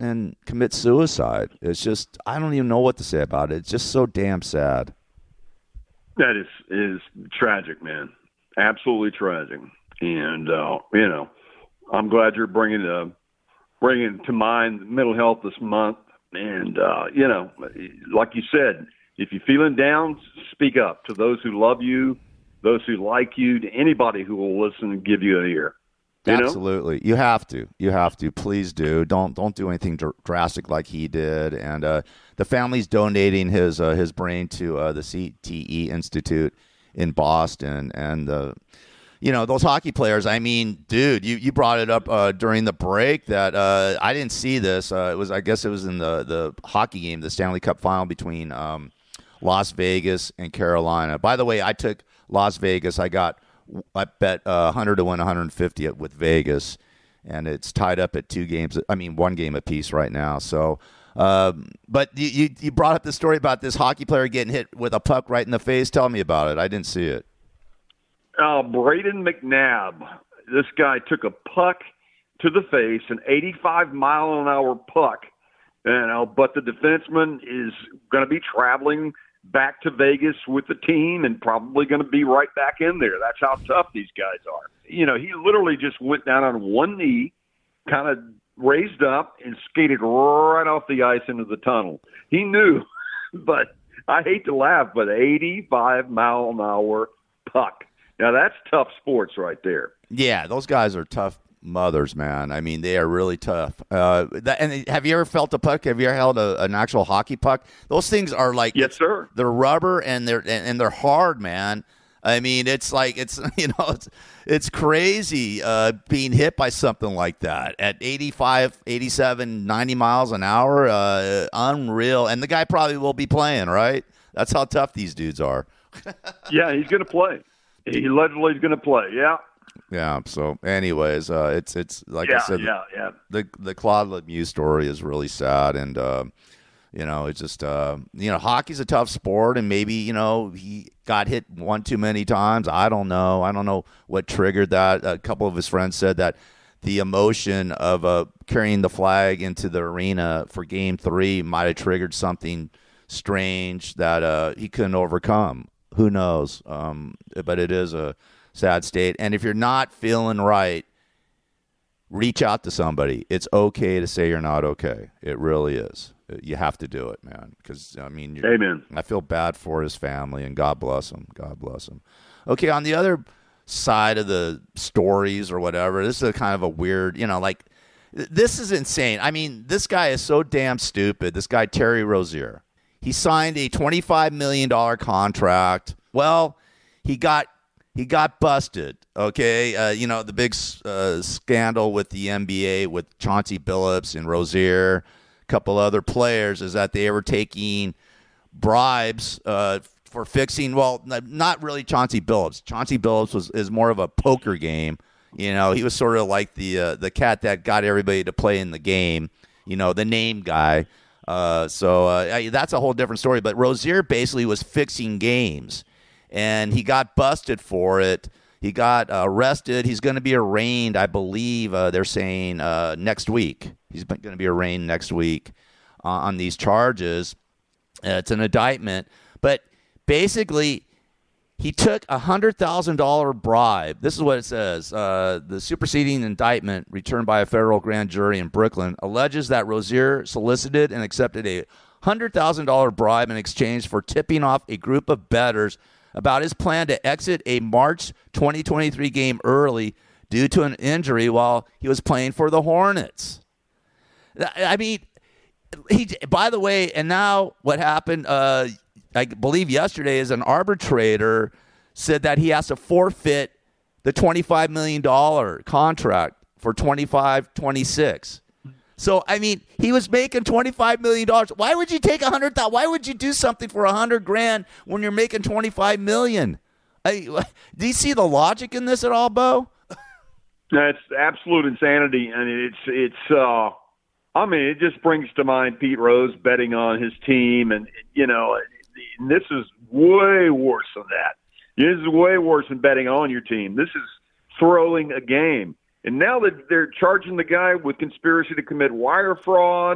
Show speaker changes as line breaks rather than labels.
and commit suicide. It's just, I don't even know what to say about it. It's just so damn sad.
That is tragic, man. Absolutely tragic. And, I'm glad you're bringing to mind mental health this month. And, like you said, if you're feeling down, speak up to those who love you, those who like you, to anybody who will listen and give you an ear.
Absolutely. You have to. You have to. Please do. Don't do anything drastic like he did. And the family's donating his brain to the CTE Institute in Boston. And, those hockey players, I mean, dude, you brought it up during the break that I didn't see this. I guess it was in the hockey game, the Stanley Cup final between Las Vegas and Carolina. By the way, I took Las Vegas. I bet 100 to win 150 with Vegas, and it's tied up at one game apiece right now. So, but you brought up the story about this hockey player getting hit with a puck right in the face. Tell me about it. I didn't see it.
Braden McNabb. This guy took a puck to the face, an 85-mile-an-hour puck, but the defenseman is going to be traveling back to Vegas with the team and probably going to be right back in there. That's how tough these guys are. He literally just went down on one knee, kind of raised up, and skated right off the ice into the tunnel. He knew, but I hate to laugh, but 85-mile-an-hour puck. Now, that's tough sports right there.
Yeah, those guys are tough mothers, man. I mean, they are really tough. And have you ever felt a puck? Have you ever held an actual hockey puck? Those things are like,
yes, sir.
They're rubber and they're hard, man. I mean, it's like it's crazy being hit by something like that at 85, 87, 90 miles an hour. Unreal. And the guy probably will be playing, right? That's how tough these dudes are.
Yeah, he's going to play. He allegedly is going to play. Yeah.
Yeah. So, anyways, it's like I said, the Claude Lemieux story is really sad, and it's just hockey's a tough sport, and maybe he got hit one too many times. I don't know what triggered that. A couple of his friends said that the emotion of carrying the flag into the arena for Game 3 might have triggered something strange that he couldn't overcome. Who knows? But it is a sad state. And if you're not feeling right, reach out to somebody. It's okay to say you're not okay. It really is. You have to do it, man. Because,
Amen.
I feel bad for his family, and God bless him. God bless him. Okay, on the other side of the stories or whatever, this is kind of a weird, this is insane. I mean, this guy is so damn stupid. This guy, Terry Rozier. He signed a $25 million contract. Well, he got busted, okay? The big scandal with the NBA with Chauncey Billups and Rozier, a couple other players, is that they were taking bribes for fixing, well, not really Chauncey Billups. Chauncey Billups is more of a poker game. He was sort of like the cat that got everybody to play in the game, the name guy. So that's a whole different story. But Rozier basically was fixing games, and he got busted for it. He got arrested. He's going to be arraigned, I believe they're saying, next week. He's going to be arraigned next week on these charges. It's an indictment. But basically, he took a $100,000 bribe. This is what it says. The superseding indictment returned by a federal grand jury in Brooklyn alleges that Rozier solicited and accepted a $100,000 bribe in exchange for tipping off a group of bettors about his plan to exit a March 2023 game early due to an injury while he was playing for the Hornets. I mean, by the way, and now what happened, I believe yesterday, is an arbitrator said that he has to forfeit the $25 million contract for 25-26. So, I mean, he was making $25 million. Why would you take $100,000? Why would you do something for $100,000 when you're making $25 million? Do you see the logic in this at all, Bo?
That's absolute insanity, and it just brings to mind Pete Rose betting on his team, and this is way worse than that. This is way worse than betting on your team. This is throwing a game. And now that they're charging the guy with conspiracy to commit wire fraud,